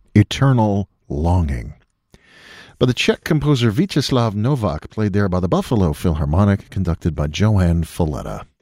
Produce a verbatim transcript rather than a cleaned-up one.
Eternal Longing. By the Czech composer Vítězslav Novák, played there by the Buffalo Philharmonic, conducted by Johann Falletta.